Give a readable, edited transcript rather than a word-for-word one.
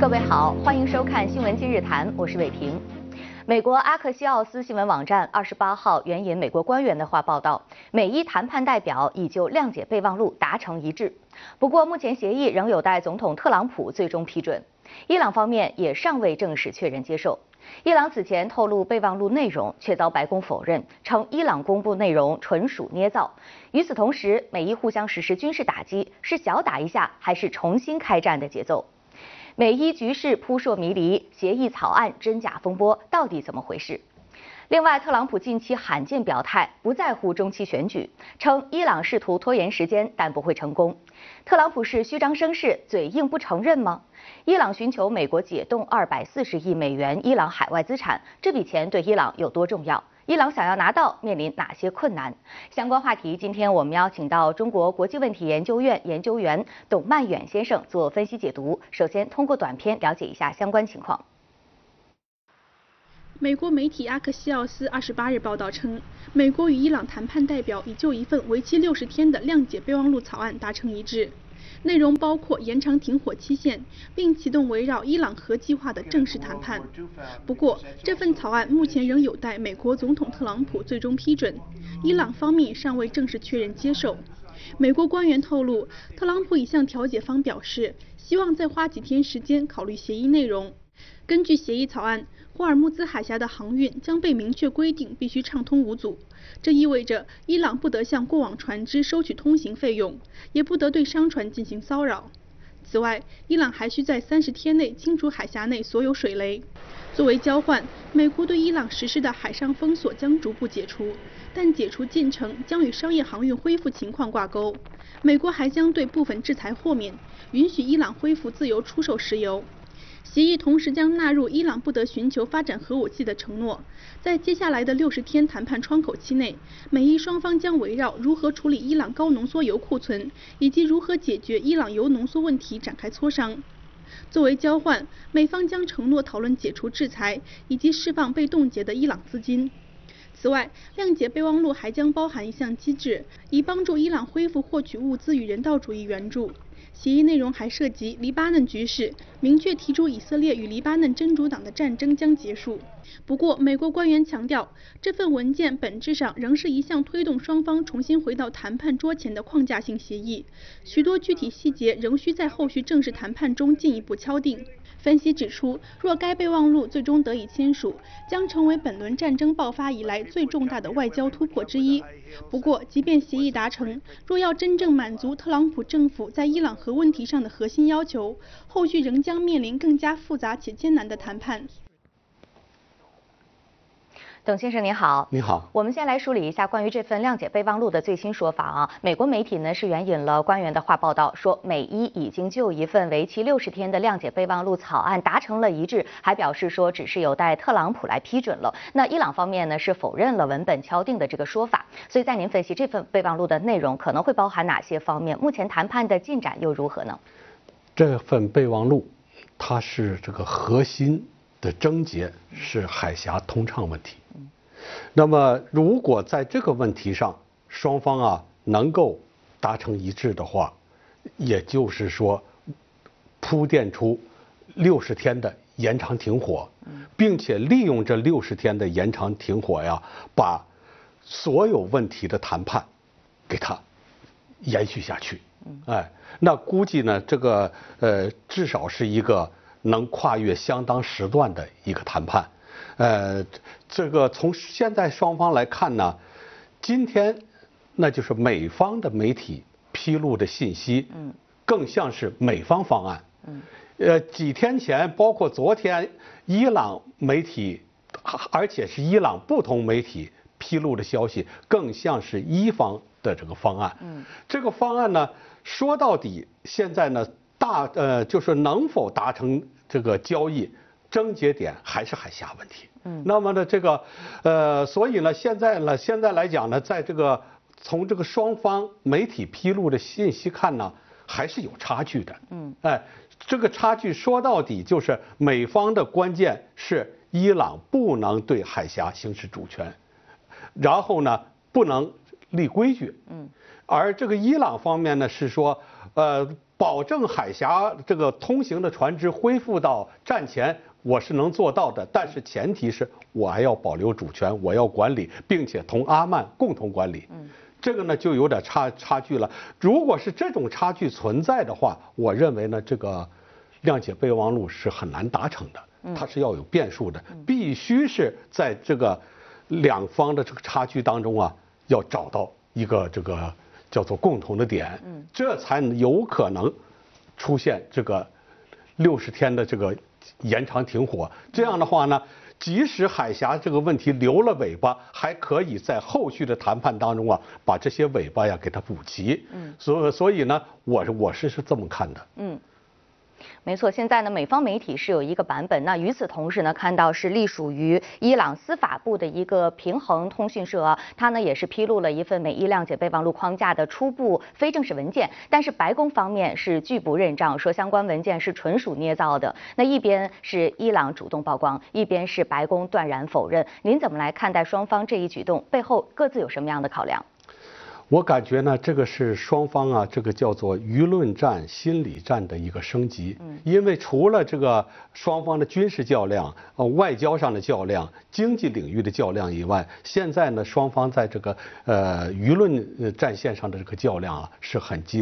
各位好，欢迎收看《新闻今日谈》，我是伟平。美国阿克西奥斯新闻网站28号援引美国官员的话报道，美伊谈判代表已就谅解备忘录达成一致。不过，目前协议仍有待总统特朗普最终批准。伊朗方面也尚未正式确认接受。伊朗此前透露备忘录内容，却遭白宫否认，称伊朗公布内容纯属捏造。与此同时，美伊互相实施军事打击，是小打一下，还是重新开战的节奏？美伊局势扑朔迷离，协议草案真假风波到底怎么回事？另外，特朗普近期罕见表态，不在乎中期选举，称伊朗试图拖延时间，但不会成功。特朗普是虚张声势，嘴硬不承认吗？伊朗寻求美国解冻240亿美元伊朗海外资产，这笔钱对伊朗有多重要？伊朗想要拿到，面临哪些困难？相关话题，今天我们邀请到中国国际问题研究院研究员董曼远先生做分析解读。首先，通过短片了解一下相关情况。 美国媒体阿克西奥斯28日报道称，美国与伊朗谈判代表已就一份为期60天的谅解备忘录草案达成一致，内容包括延长停火期限，并启动围绕伊朗核计划的正式谈判。不过，这份草案目前仍有待美国总统特朗普最终批准，伊朗方面尚未正式确认接受。美国官员透露，特朗普已向调解方表示，希望再花几天时间考虑协议内容。根据协议草案，霍尔木兹海峡的航运将被明确规定必须畅通无阻，这意味着伊朗不得向过往船只收取通行费用，也不得对商船进行骚扰。此外，伊朗还需在30天内清除海峡内所有水雷。作为交换，美国对伊朗实施的海上封锁将逐步解除，但解除进程将与商业航运恢复情况挂钩。美国还将对部分制裁豁免，允许伊朗恢复自由出售石油。协议同时将纳入伊朗不得寻求发展核武器的承诺。在接下来的60天谈判窗口期内，美伊双方将围绕如何处理伊朗高浓缩铀库存以及如何解决伊朗铀浓缩问题展开磋商。作为交换，美方将承诺讨论解除制裁以及释放被冻结的伊朗资金。此外，谅解备忘录还将包含一项机制，以帮助伊朗恢复获取物资与人道主义援助。协议内容还涉及黎巴嫩局势，明确提出以色列与黎巴嫩真主党的战争将结束。不过，美国官员强调，这份文件本质上仍是一项推动双方重新回到谈判桌前的框架性协议，许多具体细节仍需在后续正式谈判中进一步敲定。分析指出，若该备忘录最终得以签署，将成为本轮战争爆发以来最重大的外交突破之一。不过，即便协议达成，若要真正满足特朗普政府在伊朗核问题上的核心要求，后续仍将面临更加复杂且艰难的谈判。 董先生您好。 你好。 我们先来梳理一下关于这份谅解备忘录的最新说法啊。美国媒体呢是援引了官员的话报道，说美伊已经就一份为期60天的谅解备忘录草案达成了一致，还表示说只是有待特朗普来批准了。那伊朗方面呢是否认了文本敲定的这个说法。所以在您分析这份备忘录的内容可能会包含哪些方面？目前谈判的进展又如何呢？ 这份备忘录，它是这个核心的症结是海峡通畅问题。那么，如果在这个问题上双方能够达成一致的话，也就是说铺垫出60天的延长停火，并且利用这60天的延长停火把所有问题的谈判给它延续下去。那估计呢，这个至少是一个能跨越相当时段的一个谈判。这个从现在双方来看呢，今天那就是美方的媒体披露的信息，更像是美方方案。几天前，包括昨天，伊朗媒体，而且是伊朗不同媒体披露的消息，更像是伊方的这个方案。这个方案呢，说到底，现在呢就是能否达成这个交易，症结点还是海峡问题。那么呢，这个所以呢，现在来讲呢，在这个从这个双方媒体披露的信息看呢，还是有差距的。这个差距说到底就是美方的关键是伊朗不能对海峡行使主权，然后呢不能立规矩。而这个伊朗方面呢是说， 保证海峡这个通行的船只恢复到战前，我是能做到的，但是前提是我还要保留主权，我要管理，并且同阿曼共同管理。这个呢就有点差距了。如果是这种差距存在的话，我认为呢这个谅解备忘录是很难达成的，它是要有变数的，必须是在这个两方的这个差距当中啊，要找到一个这个叫做共同的点，这才有可能出现这个60天的这个延长停火。这样的话呢，即使海峡这个问题留了尾巴，还可以在后续的谈判当中啊，把这些尾巴呀给它补齐。所以呢，我是这么看的。 没错，现在呢，美方媒体是有一个版本，那与此同时呢，看到是隶属于伊朗司法部的一个平衡通讯社，它呢也是披露了一份美伊谅解备忘录框架的初步非正式文件，但是白宫方面是拒不认账，说相关文件是纯属捏造的。那一边是伊朗主动曝光，一边是白宫断然否认。您怎么来看待双方这一举动背后各自有什么样的考量？ 我感觉呢，这个是双方啊，这个叫做舆论战、心理战的一个升级。因为除了这个双方的军事较量、外交上的较量、经济领域的较量以外，现在呢，双方在这个舆论战线上的这个较量啊，是很激烈。